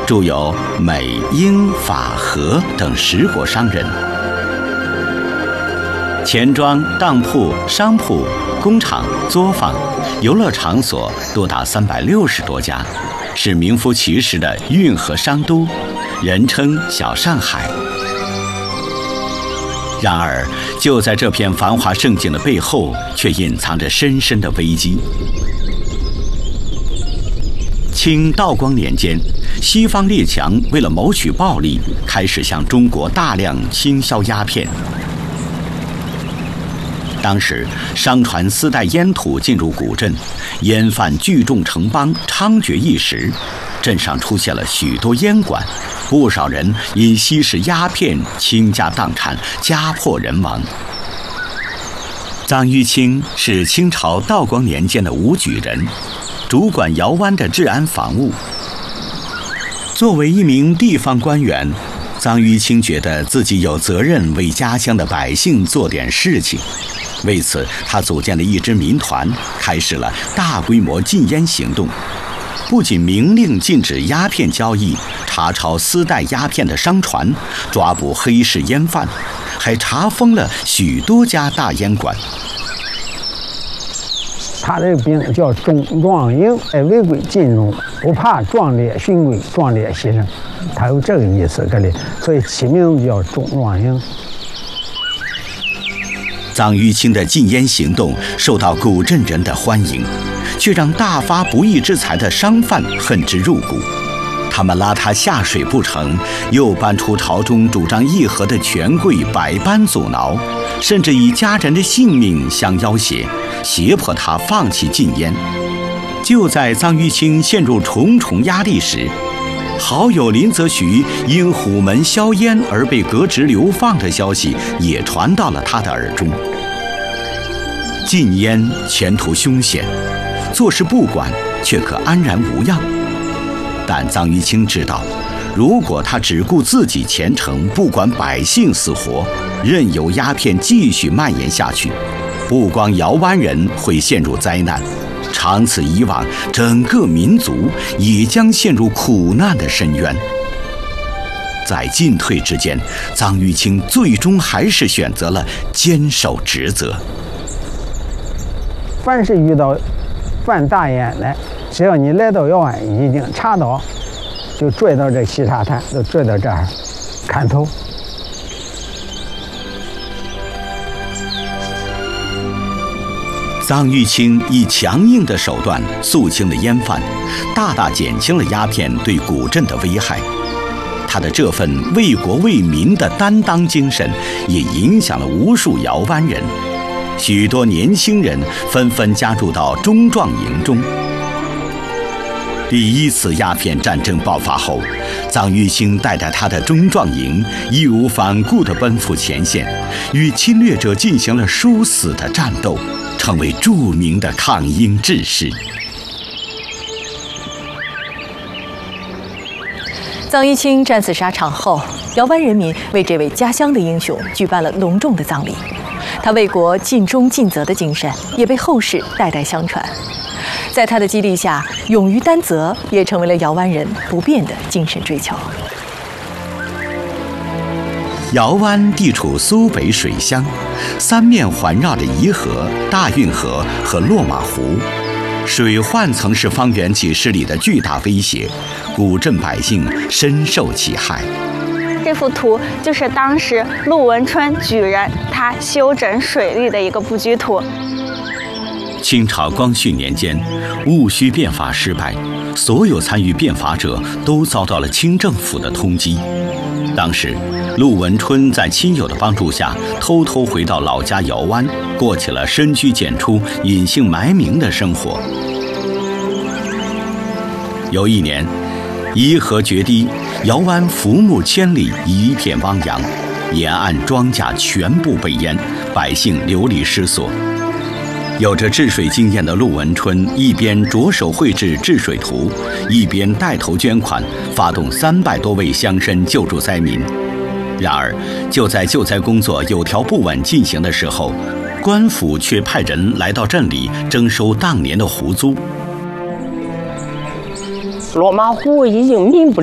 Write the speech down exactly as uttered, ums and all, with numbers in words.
驻有美、英、法、荷等十国商人。钱庄、当铺、商铺、工厂、作坊、游乐场所多达三百六十多家，是名副其实的运河商都，人称小上海。然而，就在这片繁华盛景的背后，却隐藏着深深的危机。清道光年间，西方列强为了谋取暴利，开始向中国大量倾销鸦片。当时，商船私带烟土进入古镇，烟贩聚众成帮，猖獗一时，镇上出现了许多烟馆，不少人因吸食鸦片倾家荡产，家破人亡。臧玉清是清朝道光年间的武举人，主管姚湾的治安防务。作为一名地方官员，臧玉清觉得自己有责任为家乡的百姓做点事情。为此，他组建了一支民团，开始了大规模禁烟行动。不仅明令禁止鸦片交易，查抄私带鸦片的商船，抓捕黑市烟贩，还查封了许多家大烟馆。 他这个兵叫中壮营，哎，违规进入，不怕壮烈殉归，壮烈牺牲，他有这个意思，这里，所以起名字叫中壮营。 臧玉清的禁烟行动受到古镇人的欢迎，却让大发不义之财的商贩恨之入骨。他们拉他下水不成，又搬出朝中主张议和的权贵百般阻挠，甚至以家人的性命相要挟，胁迫他放弃禁烟。就在臧玉清陷入重重压力时，好友林则徐因虎门销烟而被革职流放的消息也传到了他的耳中。禁烟前途凶险，坐视不管却可安然无恙。但臧玉清知道，如果他只顾自己前程，不管百姓死活，任由鸦片继续蔓延下去，不光姚湾人会陷入灾难，长此以往，整个民族也将陷入苦难的深渊。在进退之间，臧玉清最终还是选择了坚守职责。 凡是遇到贩大烟的，只要你来到姚湾，一定查到，就拽到这西沙滩，就拽到这儿砍头。 臧玉清以强硬的手段肃清了烟贩，大大减轻了鸦片对古镇的危害。他的这份为国为民的担当精神，也影响了无数姚湾人。许多年轻人纷纷加入到中壮营中。第一次鸦片战争爆发后，臧玉清带着他的中壮营义无反顾地奔赴前线，与侵略者进行了殊死的战斗，成为著名的抗英志士。 臧玉清战死沙场后，姚湾人民为这位家乡的英雄举办了隆重的葬礼。他为国尽忠尽责的精神也被后世代代相传。在他的激励下，勇于担责也成为了姚湾人不变的精神追求。 姚湾地处苏北水乡，三面环绕着沂河、大运河和落马湖，水患曾是方圆几十里的巨大威胁，古镇百姓深受其害。 这幅图就是当时陆文春举人他修整水利的一个布局图。 清朝光绪年间，戊戌变法失败，所有参与变法者都遭到了清政府的通缉。当时，陆文春在亲友的帮助下，偷偷回到老家姚湾，过起了深居简出、隐姓埋名的生活。有一年，沂河决堤，姚湾浮木千里，一片汪洋，沿岸庄稼全部被淹，百姓流离失所。有着治水经验的陆文春一边着手绘制治水图，一边带头捐款，发动三百多位乡绅救助灾民。然而，就在救灾工作有条不紊进行的时候，官府却派人来到镇里征收当年的湖租。 落马湖已经民不